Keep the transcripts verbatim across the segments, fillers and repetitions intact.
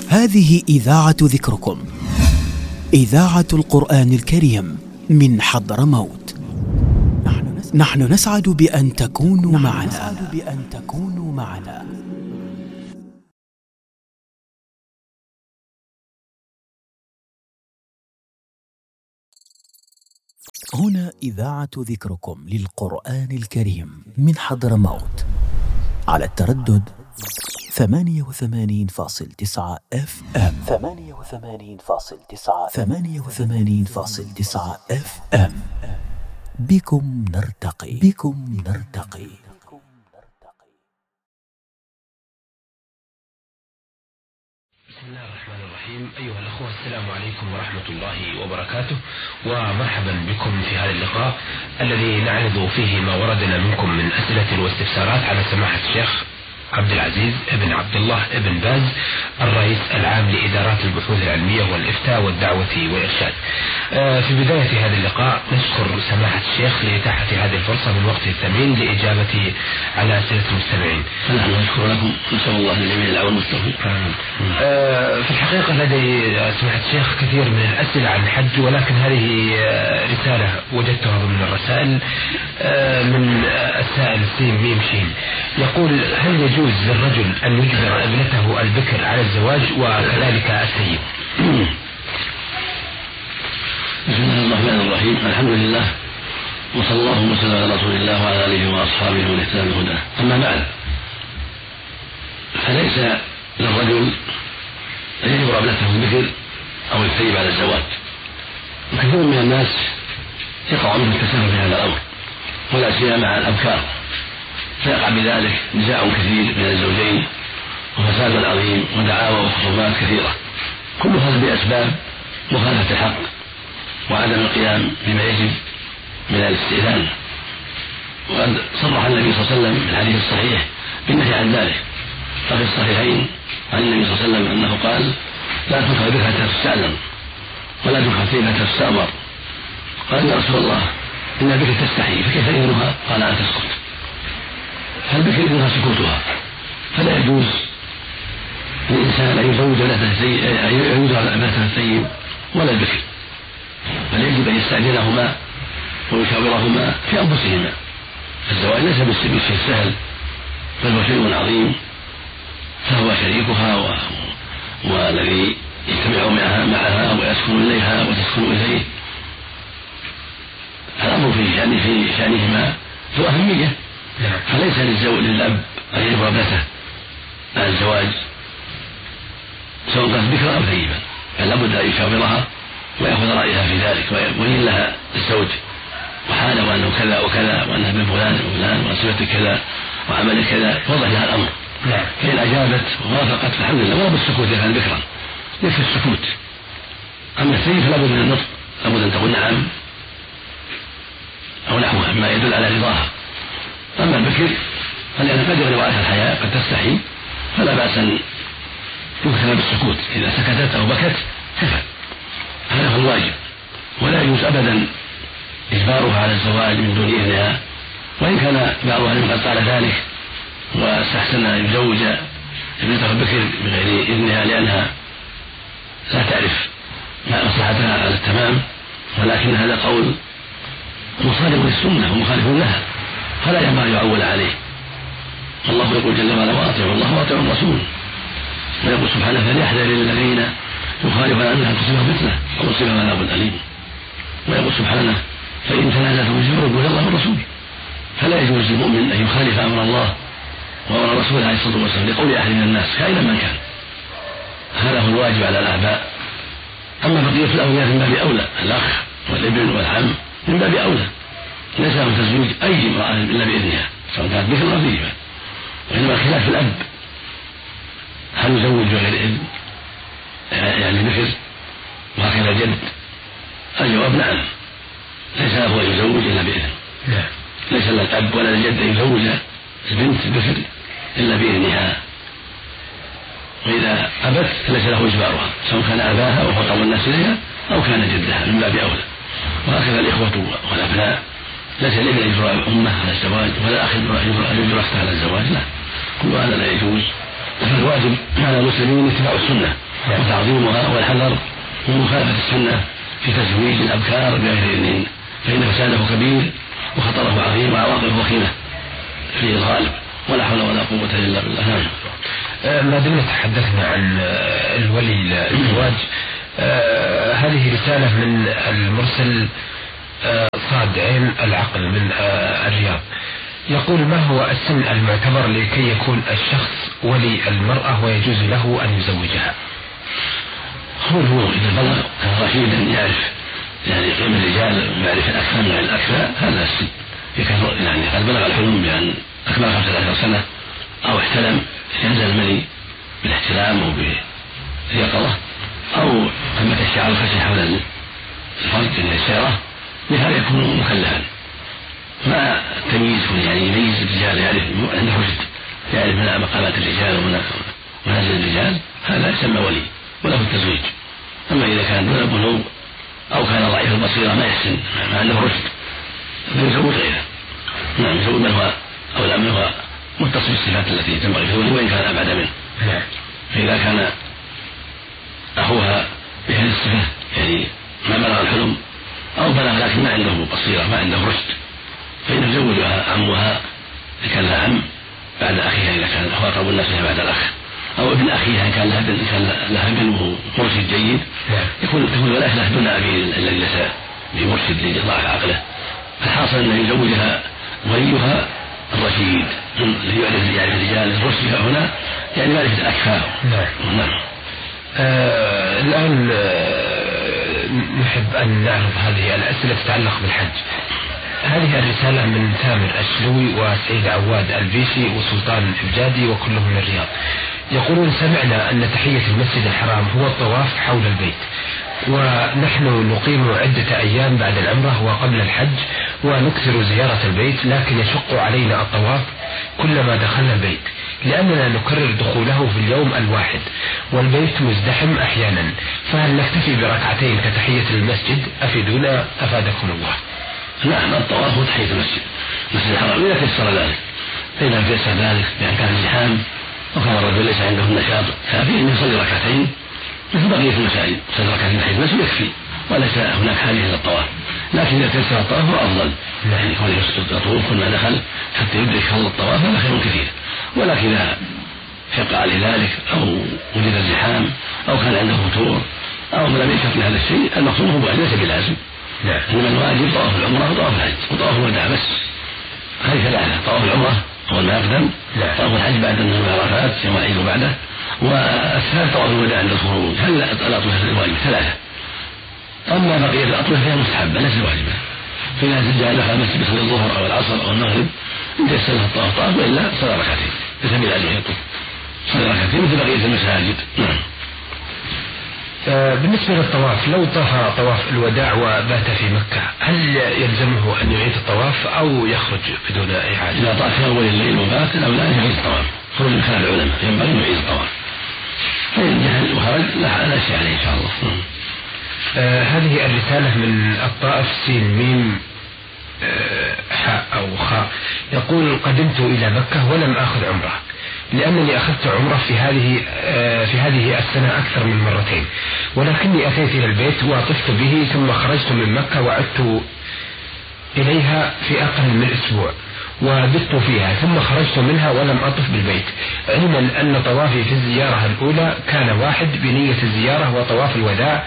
هذه إذاعة ذكركم، إذاعة القرآن الكريم من حضرموت. نحن نسعد بأن تكونوا معنا. بأن تكونوا معنا. هنا إذاعة ذكركم للقرآن الكريم من حضرموت على التردد ثمانية وثمانين فاصل تسعة اف ام ثمانية وثمانين فاصل تسعة ثمانية وثمانين فاصل تسعة اف ام. بكم نرتقي بكم نرتقي. بسم الله الرحمن الرحيم. أيها الأخوة، السلام عليكم ورحمة الله وبركاته، ومرحبا بكم في هذا اللقاء الذي نعرض فيه ما وردنا منكم من أسئلة واستفسارات على سماحة الشيخ عبد العزيز ابن عبد الله ابن باز، الرئيس العام لإدارات البحوث العلمية والإفتاء والدعوة والإرشاد. في بداية هذا اللقاء نشكر سماحة الشيخ لإتاحة هذه الفرصة من وقته الثمين لإجابة على أسئلة المستمعين. نحن نشكر لكم، نسأل الله للجميع العون والتوفيق. في الحقيقة لدي سماحة الشيخ كثير من الأسئلة عن الحج، ولكن هذه رسالة وجدتها ضمن الرسائل من السائل سين ميم شين، يقول: هل يجوز للرجل أن يجبر ابنته البكر على الزواج وكذلك السيد؟ بسم الله الرحمن الرحيم. الحمد لله، وصلى الله وسلم على رسول الله وعلى آله وأصحابه ومن اهتدى بهداه. أما بعد، فليس للرجل أن يجبر ابنته البكر أو الثيب على الزواج، وكثير من الناس يقع منه التساهل في هذا الأمر، ولا سيما مع الأبكار، فيقع بذلك نزاع كثير بين الزوجين وفساد عظيم ودعاوى وخصومات كثيرة، كلها بأسباب مخالفة الحق وعدم القيام بما يجب من الاستئذان. وقد صرح النبي صلى الله عليه وسلم في الحديث الصحيح بالنهي عن ذلك، ففي الصحيحين عن النبي صلى الله عليه وسلم أنه قال: لا تنكح بكرة حتى تستأذن ولا تنكح ثيبة حتى تستأمر. قال: يا رسول الله، إن البكر تستحي فكيف إذنها؟ قال: أن تسكت. فالبكر إذنها سكوتها، فلا يجوز للإنسان أن يزوج ابنته الثيب ولا البكر، بل يجب أن يستأذنهما ويشاورهما في أنفسهما. الزواج ليس بالشيء السهل، بل هو شيء عظيم، فهو شريكها و... والذي يجتمع معها, معها ويسكن إليها وتسكن إليه. الأمر في شأن في شأنهما ذو أهمية، فليس للزوج للأب أن يجبر ابنته على الزواج سواء كانت بكرا أو ثيبا، بل لابد أن يشاورها ويأخذ رأيها في ذلك، ويبين لها الزوج وحاله وأنه كذا وكذا وأنها من فلان وفلان وصفة كذا وعمل كذا، يوضح لها الأمر. فإن أجابت ووافقت فالحمد لله، ولا بالسكوت إذا كان ذكرا، يكفي السكوت. أما الثيب فلا بد من النطق، لابد أن تقول نعم أو نحوها مما يدل على رضاها. أما البكر فلأن قد يغلب عليها الحياء، قد تستحي، فلا بأس أن يكتفى بالسكوت، إذا سكتت أو بكت كفى. هذا هو الواجب، ولا يجوز أبدا إجبارها على الزواج من دون إذنها، وإن كان بعض أهل قد قال ذلك واستحسن أن يزوج ابنته البكر بغير إذنها لأنها لا تعرف ما مصلحتها على التمام، ولكن هذا قول مصادق للسنة ومخالف لها، فلا ينبغي يعول عليه. الله يقول جل وعلا: وأطيعوا الله وأطيعوا الرسول. ويقول سبحانه: فليحذر الذين يخالفون عن أمره أن تصيبهم فتنة أو يصيبهم عذاب أليم. ويقول سبحانه: فإن تنازعتم في شيء فردوه إلى الله والرسول. فلا يجوز للمؤمن أن يخالف أمر الله وأمر الرسول عليه الصلاة والسلام لقول أحد من الناس كائنا من كان. هذا هو الواجب على الآباء. أما بقية الأولياء من باب أولى، الأخ والابن والعم من باب أولى، ليس لهم تزويج أي امرأة إلا بإذنها سواء كانت بكر أو ثيبة. وإنما الخلاف في الأب، هل يزوج بغير إذن يعني بكر وهكذا الجد؟ الجواب نعم، ليس له أن يزوج إلا بإذن. ليس للأب ولا للجد أن يزوج البنت البكر إلا بإذنها، وإذا أبت ليس له إجبارها سواء كان أباها وهو أقرب الناس إليها أو كان جدها من باب أولى. وهكذا الإخوة والأبناء ليس الابن يجبر أمه على الزواج ولا الأخ يجبر أخته على الزواج، لا، كل هذا لا يجوز. فالواجب على المسلمين اتباع السنة وتعظيمها والحذر من مخالفة السنة في تزويج الأبكار بغير إذن، فإن فساده كبير وخطره عظيم وعواقبه وخيمة في الغالب، ولا حول ولا قوة إلا بالله. ما دمنا تحدثنا عن الولي الزواج، هذه رسالة من المرسل صاد عين العقل من الرياض، يقول: ما هو السن المعتبر لكي يكون الشخص ولي المرأة ويجوز له أن يزوجها؟ هو البلوغ، إذا بلغ رشيدا يعرف يعني قيم الرجال ويعرف الأكثر من الأكثر، هذا السن. يعني قد بلغ الحلم بأن أكمل خمسة عشر سنة أو احتلم جاز المني بالاحتلام أو باليقظة، أو ثمة الشعر الخشن حول الفرج من السيرة، بهذا يكون مكلفا مع تمييز، يعني يميز الرجال، يعرف عنده رشد، يعرف من مقامات الرجال ومنازل الرجال، هذا يسمى ولي وله التزويج. أما إذا كان دون بلوغ أو كان ضعيف البصيرة ما يحسن ما عنده رشد فيزوج غيره. نعم، يزوج من هو أولى منه هو متصف بالصفات التي تنبغي في الولي وإن كان أبعد منه. فإذا كان أخوها بهذه الصفة، يعني ما بلغ الحلم أو بلغ لكن ما عنده بصيرة ما عنده رشد، فإن يزوجها عمها إذا كان لها عم بعد أخيها، إذا كان هو أقرب الناس لها بعد الأخ، أو ابن أخيها إن كان لها ابن كان لها ابن وهو مرشد جيد، يكون تكون الولاية له دون أبي الذي ليس بمرشد لضعف عقله. الحاصل أن يزوجها وليها الرشيد الذي يعرف يعرف الرجال. الرشد هنا يعني معرفة الأكفاء. نعم. نعم. آه الآن آه نحب أن نعرض هذه الأسئلة تتعلق بالحج. هذه الرسالة من تامر الشلوي وسعيد عواد البيشي وسلطان الجادي وكلهم من الرياض، يقولون: سمعنا أن تحية المسجد الحرام هو الطواف حول البيت، ونحن نقيم عدة أيام بعد العمرة وقبل الحج ونكثر زيارة البيت، لكن يشق علينا الطواف كلما دخلنا البيت لأننا نكرر دخوله في اليوم الواحد والبيت مزدحم أحيانا، فهل نكتفي بركعتين كتحية المسجد؟ أفيدونا أفادكم الله. نعم، الطواف وتحية المسجد المسجد الحرام إذا تيسر ذلك، فإذا تيسر ذلك بأن كان زحام وكان الرجل ليس عنده النشاط كافي أن يصلي ركعتين مثل بقية المساجد، يصلي ركعتين تحية المسجد يكفي وليس هناك حاجة إلى الطواف. لكن إذا تيسر الطواف هو أفضل، يعني يكون يطوف كل ما دخل حتى يدرك فضل الطواف، هذا خير كثير. ولكن إذا شق عليه ذلك أو وجد الزحام أو كان عنده فتور أو لم يشق لهذا الشيء، المقصود هو ليس بلازم. نعم. إنما الواجب طواف العمرة وطواف الحج وطواف الوداع بس، هذه ثلاثة: طواف العمرة أول ما يقدم، طواف الحج بعد النزول عرفات يوم العيد وبعده، والثالث طواف الوداع عند الخروج. هل الأطوفة الواجب ثلاثة. أما بقية الأطوفة فيها مستحبة ليست واجبة، فإذا زاد دخل المسجد يصلي الظهر أو العصر أو المغرب إن تيسر له الطواف طاف، وإلا صلى ركعتين بسبيل أن يطوف صلى ركعتين مثل بقية المساجد. نعم. بالنسبة للطواف، لو طاف طواف الوداع وبات في مكة، هل يلزمه أن يعيد الطواف أو يخرج بدون إعادة؟ إذا طاف في أول الليل وبات أو لا يعيد الطواف، خروج من خلال العلماء ينبغي أن يعيد الطواف، فإن جهل وخرج لا شيء عليه إن شاء الله. آه هذه الرسالة من الطائف سين ميم آه حاء أو خاء، يقول: قدمت إلى مكة ولم آخذ عمرة لأنني أخذت عمرة في هذه في هذه السنة أكثر من مرتين، ولكني أتيت إلى البيت وطفت به ثم خرجت من مكة وعدت إليها في أقل من أسبوع وبت فيها ثم خرجت منها ولم أطف بالبيت، علما أن طوافي في الزيارة الأولى كان واحد بنية الزيارة وطواف الوداع،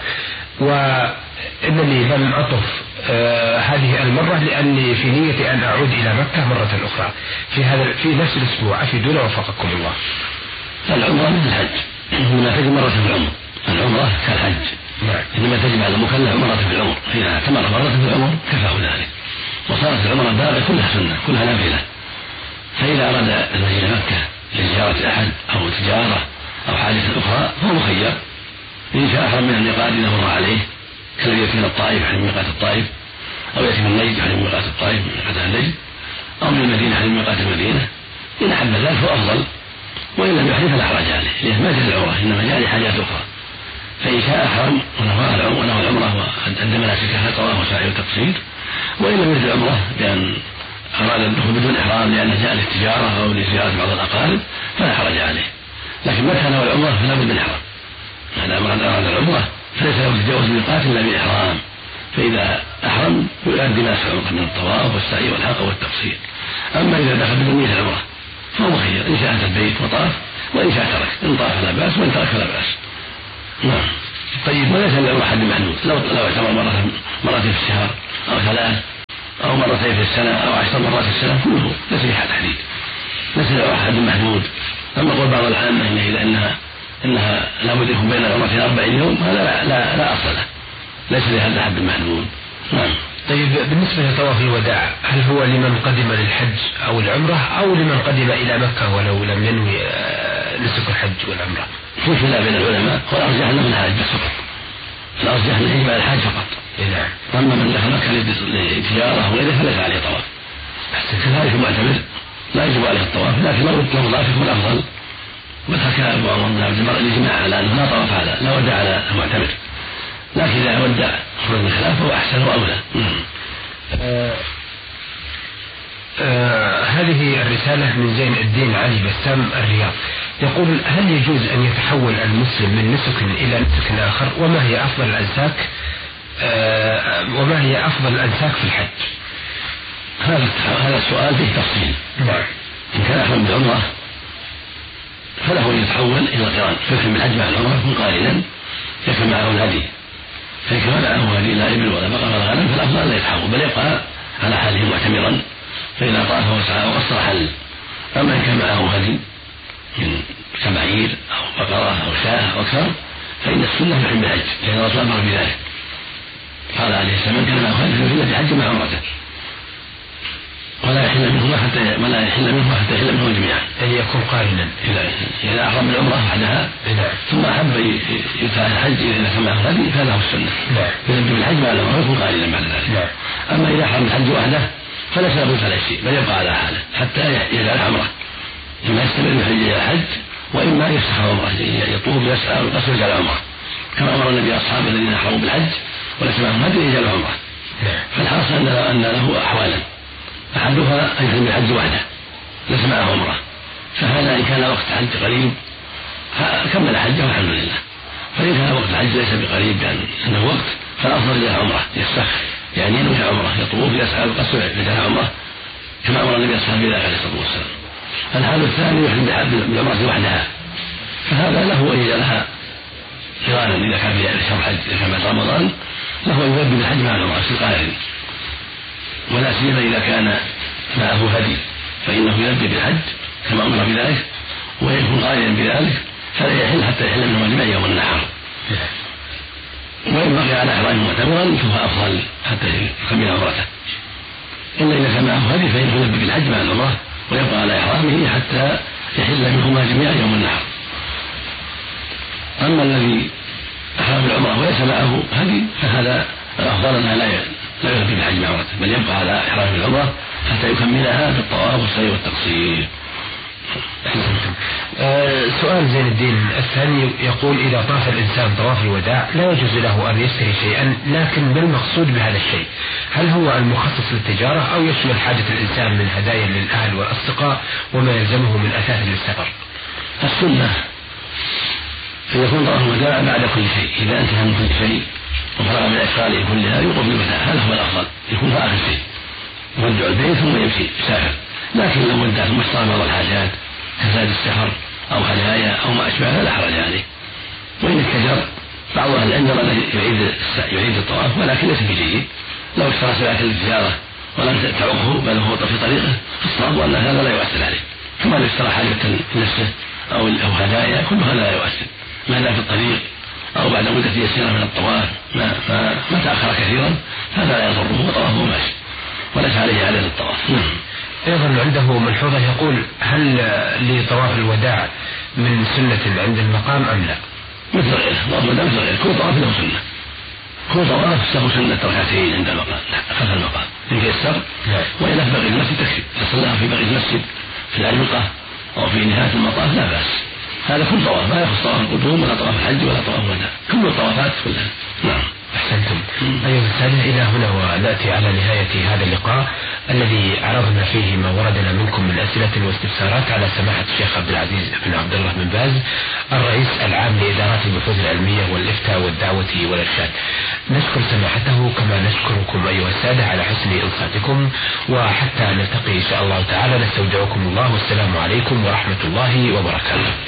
وإنني لم أطف آه هذه المرة لأني في نية أن أعود إلى مكة مرة أخرى في هذا في نفس الأسبوع، أفيدونا وفقكم الله. العمرة مثل الحج، إنما تجب مرة في العمر، العمرة كالحج. نعم. إنما تجب على المكلف مرة في العمر، فإذا اعتمر مرة في العمر كفاه ذلك، وصارت العمرة الباقية كلها سنة كلها نافلة. فإذا أراد أن يجي إلى مكة لزيارة أحد أو تجارة أو حاجة أخرى فهو مخير، إن شاء أحرم من الميقات إذا مر عليه، كالذي يأتي من الطائف حين ميقات الطائف، أو يأتي من نجد حين ميقات الطائف من ميقات النجد، أو من المدينة حين ميقات المدينة. إن أحب ذلك فهو أفضل، وإن لم يحرم فلا حرج عليه، لأنه ما جاء العمرة إنما جاء لحاجات أخرى. فإن شاء أحرم ونوى العمرة وأدى مناسكها طواف وسعي وتقصير، وإن لم يرد العمرة بأن أراد الدخول بدون إحرام لأنه جاء للتجارة أو لزيارة بعض الأقارب فلا حرج عليه، لكن متى نوى العمرة فلا بد من إحرام. هذا أراد العمرة فليس له تجاوز الميقات إلا بإحرام، فإذا أحرم يؤدي ما سبق من الطواف والسعي والحلق والتقصير. أما إذا دخل بنية العمرة فهو خير، إن شاء أتى البيت وطاف وإن شاء ترك، إن طاف فلا بأس وإن ترك فلا بأس. نعم. طيب وليس له حد محدود، لو لو اعتمر مرة مرتين في الشهر أو ثلاث أو مرتين في السنة أو عشر مرات في السنة كله ليس له تحديد، ليس له حد محدود. أما قول بعض العامة إن إذا إنها إنها لابد يكون بين العمرتين أربعين يوم هذا لا لا, لا أصل له، ليس لهذا حد محدود. نعم. طيب بالنسبة لطواف الوداع هل هو لمن قدم للحج أو العمرة أو لمن قدم إلى مكة ولو لم ينوي نسك الحج والعمرة؟ في خلاف بين العلماء، والأرجح أنه من الحج فقط، الأرجح أنه يجب على الحج فقط. نعم. أما من دخل مكة لتجارة أو غيره فليس عليه طواف. كذلك المعتمر لا يجب عليه الطواف، لكن لو ضاف يكون أفضل. وحكى أبو عمر بن عبد البر الإجماع على أنه لا طواف على لا ودع على المعتمر، لكن إذا ودع خروج الخلاف فهو أحسن وأولى. آه آه هذه الرسالة من زين الدين علي بسام الرياض، يقول: هل يجوز أن يتحول المسلم من نسك إلى نسك آخر؟ وما هي أفضل الأنساك آه وما هي أفضل الأنساك في الحج؟ هذا هذا السؤال فيه تفصيل. نعم. إن كان أحرم بالعمرة فله أن يتحول إلى القران، فيكون بالحج مع العمرة يكون قارنا، يكون معه الهدي، فإن كان معه هدي لا إبل ولا بقر ولا غنم فالأفضل لا يتحول بل يبقى على حاله معتمرا، فإذا طاف وسعى وقصر حل. أما إن كان معه هدي من كبعير أو بقرة أو شاة أو أكثر فإن السنة يحرم بالحج، لأن الرسول أمر بذلك، قال عليه السلام: من كان معه هدي فليحل بحج مع عمرته، ولا يحل منهما حتى ولا يحل منهما حتى يحل منهما جميعا، أن يكون قارنا. إذا إذا أحرم العمرة وحدها ثم أحب يفعل الحج إذا كان معه هدي فله السنة، يلبي بالحج مع العمرة يكون قارنا بعد ذلك. أما إذا أحرم الحج وحده فليس له فلا شيء بل يبقى على حاله حتى يجعل عمرة، إما يستمر بحج إلى الحج وإما يفسخ عمرة، يطوف ويسعى ويقصر ويجعل عمرة، كما أمر النبي أصحابه الذين أحرموا بالحج وليس معهم هدي يجعل عمرة. فالحاصل أن له أحوالا، أحدها أن يحرم بالحج وحده ليس معه عمرة، فهذا إن كان وقت حج قريب كمل حجه والحمد لله، فإن كان وقت الحج ليس بقريب يعني أنه وقت فالأفضل إلى عمرة يفسخ يعني ينوي عمرة، يطوف يسعى ويقصر يجعل عمرة كما أمر النبي أصحابه ذلك عليه الصلاة والسلام. الحال الثاني يحرم بالعمرة وحدها، فهذا له أن يجعلها قرانا إذا كان في شهر الحج، إذا كان بعد رمضان له أن يلبي بالحج مع العمرة في قارن، ولا سيما إذا كان معه هدي فإنه يلبي بالحج كما أمر بذلك ويكون قارنا بذلك، فلا يحل حتى يحل منه جميع يوم النحر، وإن بقي على إحرامه معتمرا فهو أفضل حتى يكمل عمرته. إلا إذا كان معه هدي فإنه يلبي بالحج مع العمرة ويبقى على إحرامه حتى يحل منهما جميعا يوم النحر. أما الذي أحرم العمرة وليس معه هدي فهذا الأفضل أنها لا لا يلبي بالحج مع عمرته بل يبقى على إحرام العمرة حتى يكملها بالطواف والسعي والتقصير. آه سؤال زين الدين الثاني يقول: إذا طاف الإنسان طواف الوداع لا يجوز له أن يشتري شيئا، لكن بالمقصود بهذا الشيء هل هو المخصص للتجارة أو يشمل حاجة الإنسان من هدايا للأهل والأصدقاء وما يلزمه من أثاث للسفر؟ السنة أن يكون طواف الوداع بعد كل شيء، إذا انتهى من كل شيء وفرغ من أشغاله كلها يطوف بالوداع، هذا هو الأفضل، يكون آخر شيء يودع البيت ثم يمشي يسافر. لكن لو ودع ثم اشترى بعض الحاجات كزاد السفر أو هدايا أو ما أشبه لا حرج عليه. وإن اتجر بعض أهل العلم يعيد يعيد الطواف ولكن ليس بجيد، لو اشترى سلعة للتجارة ولم تعقه بل هو في طريقه فالصواب أن هذا لا يؤثر عليه، كما لو اشترى حاجة لنفسه أو أو هدايا كل هذا لا يؤثر، ما دام في الطريق أو بعد مدة يسيرة من الطواف ما ما, ما تأخر كثيرا هذا لا يضره وطوافه ماشي وليس عليه عليه الطواف. أيضا عنده ملحوظة يقول: هل لطواف الوداع من سنة عند المقام أم لا؟ مثل غيره، طواف الوداع مثل غيره، كل طواف له سنة، كل طواف له سنة ركعتين عند المقام خلف المقام إن تيسر، وإلا في باقي المسجد تكفي، تصلى في باقي المسجد في العلقة أو في نهاية المطاف لا بأس. هذا كل طواف ما يخص طواف القدوم ولا طواف الحج ولا طواف الوداع، كل الطوافات كلها. نعم. أحسنتم. أيها السادة، إلى هنا ونأتي على نهاية هذا اللقاء. الذي عرضنا فيه ما وردنا منكم من أسئلة واستفسارات على سماحة الشيخ عبد العزيز بن عبد الله بن باز الرئيس العام لإدارات البحوث العلمية والإفتاء والدعوة والإرشاد. نشكر سماحته كما نشكركم أيها السادة على حسن إنصاتكم، وحتى نلتقي إن شاء الله تعالى نستودعكم الله، والسلام عليكم ورحمة الله وبركاته.